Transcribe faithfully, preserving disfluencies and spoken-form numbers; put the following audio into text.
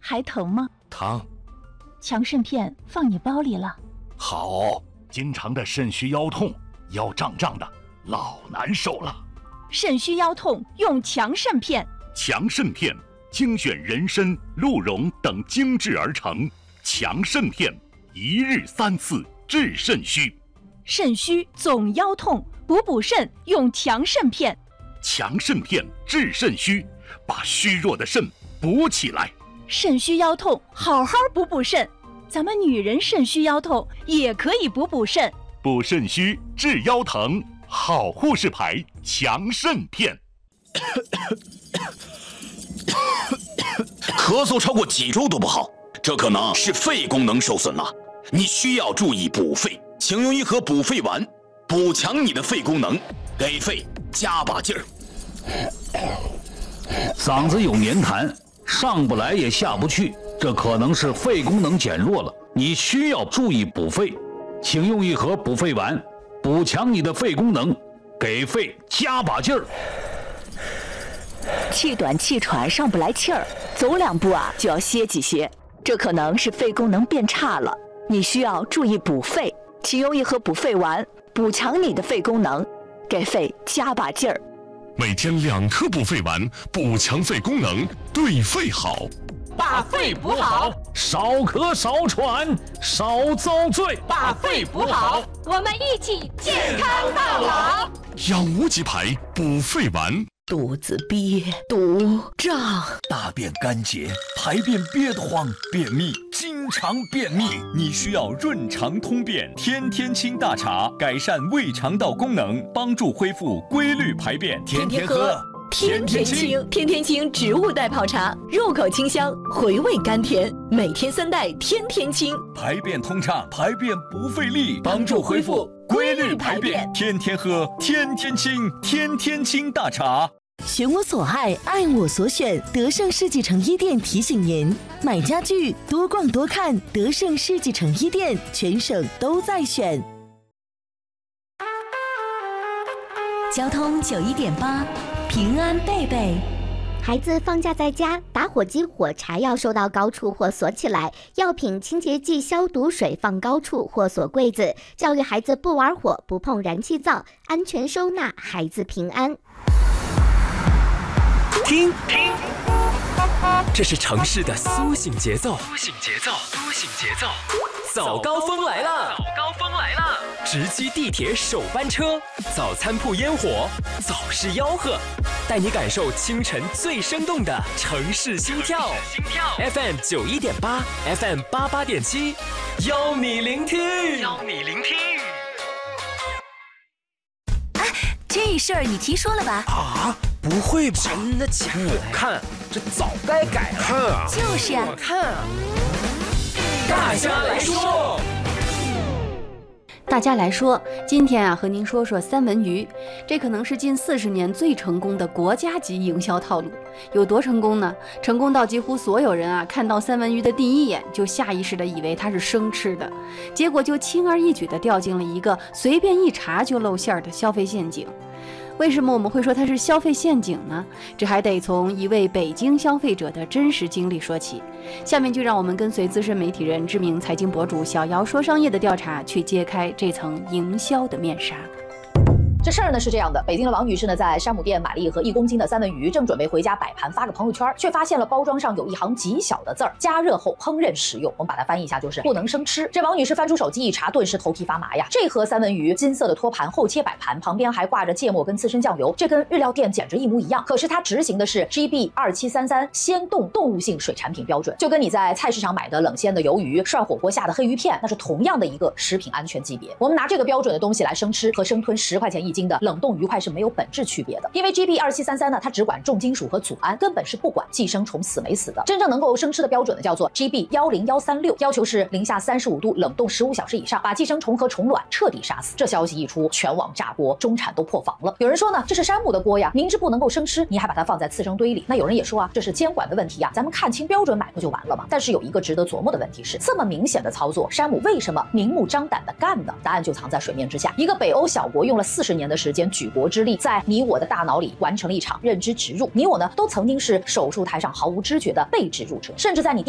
还疼吗？ 疼。 强肾片放你包里了。 好，经常的肾虚腰痛，腰胀胀的，老难受了。 肾虚腰痛用强肾片。 强肾片精选人参、鹿茸等精制而成，强肾片一日三次治肾虚。 肾虚总腰痛，补补肾用强肾片。 强肾片治肾虚，把虚弱的肾补起来。 肾虚腰痛，好好补补肾。咱们女人肾虚腰痛也可以补补肾。 补肾虚治腰疼，好护士牌强肾片。 咳嗽超过几周都不好，这可能是肺功能受损了，你需要注意补肺，请用一盒补肺丸，补强你的肺功能，给肺加把劲儿。 嗓子有黏痰，上不来也下不去，这可能是肺功能减弱了，你需要注意补肺，请用一盒补肺丸，补强你的肺功能，给肺加把劲儿。 气短气喘上不来气儿，走两步啊就要歇几歇，这可能是肺功能变差了，你需要注意补肺，请用一盒补肺丸，补强你的肺功能，给肺加把劲儿。 每天两颗补肺丸，补强肺功能，对肺好。 把肺补好， 少咳少喘少遭罪。 把肺补好， 我们一起健康到老。 养无极牌补肺丸。 肚子憋、堵、胀， 大便干结，排便憋得慌，便秘，经常便秘，你需要润肠通便天天清大茶，改善胃肠道功能，帮助恢复规律排便。天天喝， 天天清，天天清植物代泡茶，入口清香，回味甘甜，每天三袋，天天清， 排便通畅，排便不费力，帮助恢复规律排便。天天喝，天天清，天天清大茶。 选我所爱，爱我所选。德胜世纪城一店提醒您：买家具多逛多看，德胜世纪城一店，全省都在选。 交通九一点八，平安贝贝。 孩子放假在家，打火机、火柴要收到高处或锁起来，药品、清洁剂、消毒水放高处或锁柜子。教育孩子不玩火，不碰燃气灶，安全收纳，孩子平安。 听，听，这是城市的苏醒节奏。苏醒节奏，苏醒节奏。早高峰来了，早高峰来了！直击地铁首班车，早餐铺烟火，早市吆喝，带你感受清晨最生动的城市心跳。心跳 F M 九一点八 ，F M 八八点七，邀你聆听，邀你聆听。 哎，这事儿你听说了吧？ 啊？不会吧？真的假的？我看这早该改了。 就是啊， 我看啊。大家来说， 大家来说，今天啊，和您说说三文鱼，这可能是近四十年最成功的国家级营销套路。有多成功呢？成功到几乎所有人啊，看到三文鱼的第一眼就下意识的以为它是生吃的，结果就轻而易举的掉进了一个随便一查就露馅的消费陷阱。为什么我们会说它是消费陷阱呢？这还得从一位北京消费者的真实经历说起。下面就让我们跟随资深媒体人、知名财经博主小姚说商业的调查，去揭开这层营销的面纱。 这事儿呢是这样的，北京的王女士呢在山姆店买了一盒一公斤的三文鱼，正准备回家摆盘发个朋友圈，却发现了包装上有一行极小的字儿：加热后烹饪食用。我们把它翻译一下，就是不能生吃。这王女士翻出手机一查，顿时头皮发麻呀！这盒三文鱼金色的托盘，后切摆盘，旁边还挂着芥末跟刺身酱油，这跟日料店简直一模一样。可是它执行的是 G B 二七三三鲜冻动物性水产品标准，就跟你在菜市场买的冷鲜的鱿鱼、涮火锅下的黑鱼片，那是同样的一个食品安全级别。我们拿这个标准的东西来生吃，和生吞十块钱一斤的冷冻鱼块是没有本质区别的。因为 G B 二七三三呢，它只管重金属和组胺，根本是不管寄生虫死没死的。真正能够生吃的标准呢，叫做 G B 一零一三六，要求是零下三十五度冷冻十五小时以上，把寄生虫和虫卵彻底杀死。这消息一出，全网炸锅，中产都破防了。有人说呢，这是山姆的锅呀，明知不能够生吃，你还把它放在次生堆里。那有人也说啊，这是监管的问题呀，咱们看清标准买不就完了吗？但是有一个值得琢磨的问题是，这么明显的操作，山姆为什么明目张胆的干呢？答案就藏在水面之下。一个北欧小国用了四十年的时间，举国之力，在你我的大脑里完成了一场认知植入。你我呢，都曾经是手术台上毫无知觉的被植入者，甚至在你